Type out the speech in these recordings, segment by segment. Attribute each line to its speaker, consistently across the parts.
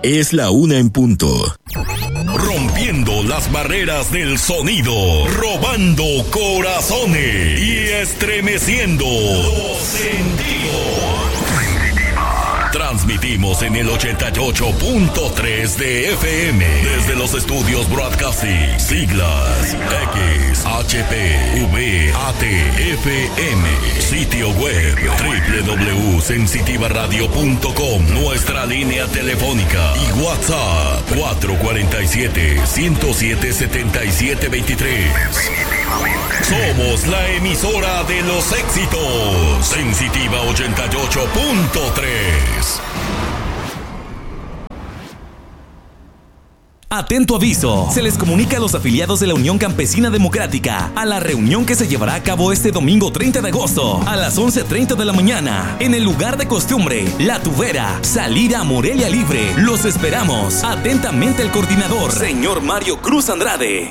Speaker 1: Es la 1 en punto.
Speaker 2: Rompiendo las barreras del sonido, robando corazones y estremeciendo los sentidos. Transmitimos en el 88.3 de FM desde los estudios Broadcasting, siglas X, HP, V, AT, FM, sitio web www.sensitivaradio.com, nuestra línea telefónica y WhatsApp 447-107-7723. Somos la emisora de los éxitos, Sensitiva 88.3.
Speaker 3: Atento aviso, se les comunica a los afiliados de la Unión Campesina Democrática a la reunión que se llevará a cabo este domingo 30 de agosto a las 11:30 de la mañana en el lugar de costumbre, La Tubera, salida a Morelia Libre. Los esperamos. Atentamente el coordinador, señor Mario Cruz Andrade.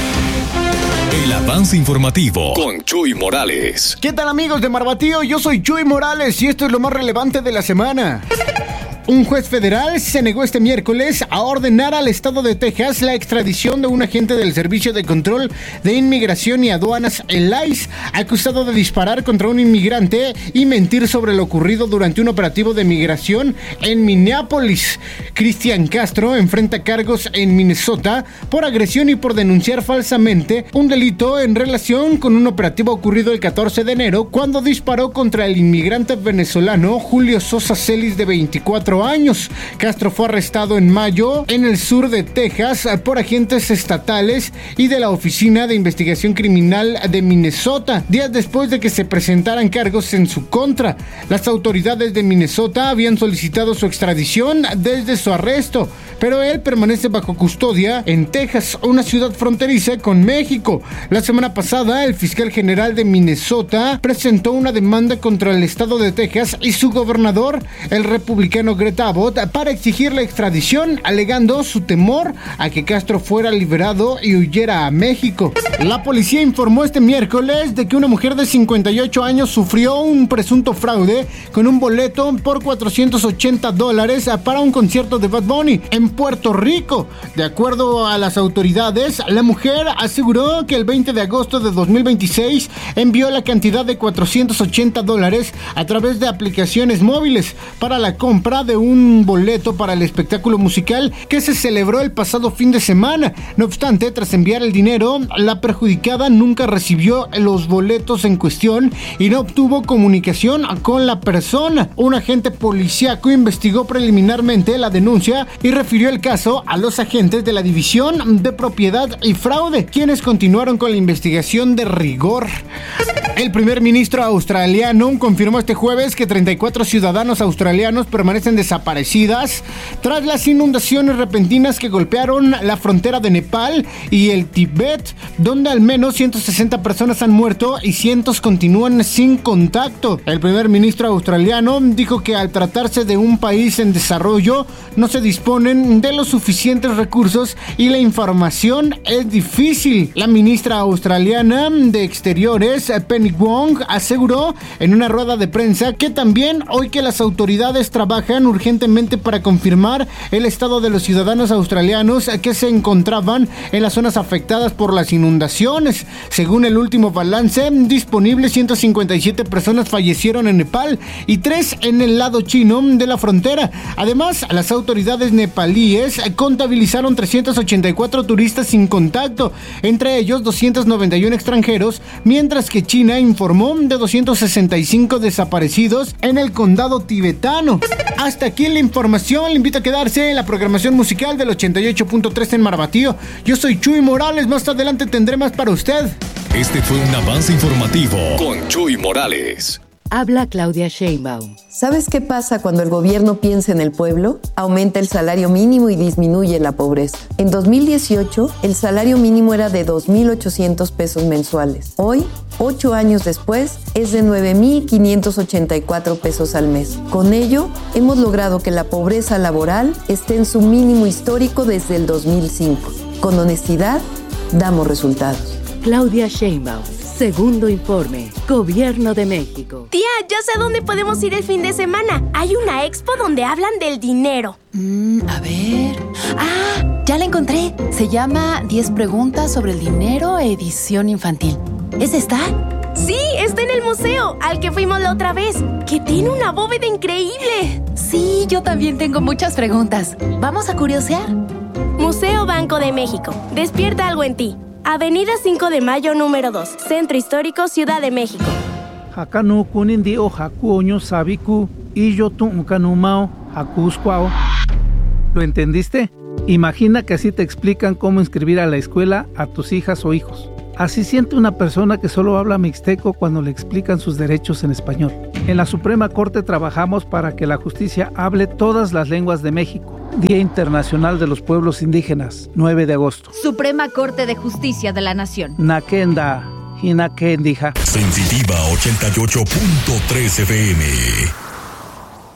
Speaker 2: El avance informativo con Chuy Morales.
Speaker 4: ¿Qué tal, amigos de Marbatío? Yo soy Chuy Morales y esto es lo más relevante de la semana. Un juez federal se negó este miércoles a ordenar al estado de Texas la extradición de un agente del Servicio de Control de Inmigración y Aduanas, el ICE, acusado de disparar contra un inmigrante y mentir sobre lo ocurrido durante un operativo de migración en Minneapolis. Cristian Castro enfrenta cargos en Minnesota por agresión y por denunciar falsamente un delito en relación con un operativo ocurrido el 14 de enero cuando disparó contra el inmigrante venezolano Julio Sosa Celis, de 24 años. Castro fue arrestado en mayo en el sur de Texas por agentes estatales y de la Oficina de Investigación Criminal de Minnesota, días después de que se presentaran cargos en su contra. Las autoridades de Minnesota habían solicitado su extradición desde su arresto, pero él permanece bajo custodia en Texas, una ciudad fronteriza con México. La semana pasada, el fiscal general de Minnesota presentó una demanda contra el estado de Texas y su gobernador, el republicano Greg Abbott, para exigir la extradición, alegando su temor a que Castro fuera liberado y huyera a México. La policía informó este miércoles de que una mujer de 58 años sufrió un presunto fraude con un boleto por $480 para un concierto de Bad Bunny en Puerto Rico. De acuerdo a las autoridades, la mujer aseguró que el 20 de agosto de 2026 envió la cantidad de $480 a través de aplicaciones móviles para la compra de un boleto para el espectáculo musical que se celebró el pasado fin de semana. No obstante, tras enviar el dinero, la perjudicada nunca recibió los boletos en cuestión y no obtuvo comunicación con la persona. Un agente policíaco investigó preliminarmente la denuncia y refirió el caso a los agentes de la División de Propiedad y Fraude, quienes continuaron con la investigación de rigor. El primer ministro australiano confirmó este jueves que 34 ciudadanos australianos permanecen desaparecidas tras las inundaciones repentinas que golpearon la frontera de Nepal y el Tíbet, donde al menos 160 personas han muerto y cientos continúan sin contacto. El primer ministro australiano dijo que al tratarse de un país en desarrollo no se disponen de los suficientes recursos y la información es difícil. La ministra australiana de Exteriores, Penny Wong, aseguró en una rueda de prensa que también hoy que las autoridades trabajan urgentemente para confirmar el estado de los ciudadanos australianos que se encontraban en las zonas afectadas por las inundaciones. Según el último balance disponible, 157 personas fallecieron en Nepal y 3 en el lado chino de la frontera. Además, las autoridades nepalíes contabilizaron 384 turistas sin contacto, entre ellos 291 extranjeros, mientras que China informó de 265 desaparecidos en el condado tibetano. Hasta aquí la información. Le invito a quedarse en la programación musical del 88.3 en Marbatío. Yo soy Chuy Morales. Más adelante tendré más para usted.
Speaker 2: Este fue un avance informativo con Chuy Morales.
Speaker 5: Habla Claudia Sheinbaum.
Speaker 6: ¿Sabes qué pasa cuando el gobierno piensa en el pueblo? Aumenta el salario mínimo y disminuye la pobreza. En 2018, el salario mínimo era de 2,800 pesos mensuales. Hoy, 8 años después, es de 9,584 pesos al mes. Con ello, hemos logrado que la pobreza laboral esté en su mínimo histórico desde el 2005. Con honestidad, damos resultados.
Speaker 5: Claudia Sheinbaum. Segundo informe, Gobierno de México.
Speaker 1: Tía, ya sé a dónde podemos ir el fin de semana. Hay una expo donde hablan del dinero.
Speaker 7: A ver... ¡Ah! Ya la encontré. Se llama 10 preguntas sobre el dinero, edición infantil. ¿Es esta?
Speaker 1: Sí, está en el museo, al que fuimos la otra vez, que tiene una bóveda increíble.
Speaker 7: Sí, yo también tengo muchas preguntas. ¿Vamos a curiosear?
Speaker 1: Museo Banco de México. Despierta algo en ti. Avenida 5 de Mayo, número 2. Centro Histórico, Ciudad de México.
Speaker 8: Hakanu kunindi o hakuoño sabiku y yo tunkanumao hakuskwao. ¿Lo entendiste? Imagina que así te explican cómo inscribir a la escuela a tus hijas o hijos. Así siente una persona que solo habla mixteco cuando le explican sus derechos en español. En la Suprema Corte trabajamos para que la justicia hable todas las lenguas de México. Día Internacional de los Pueblos Indígenas, 9 de agosto.
Speaker 9: Suprema Corte de Justicia de la Nación.
Speaker 8: Nakenda, Hinakendija.
Speaker 2: Sensitiva 88.3 FM.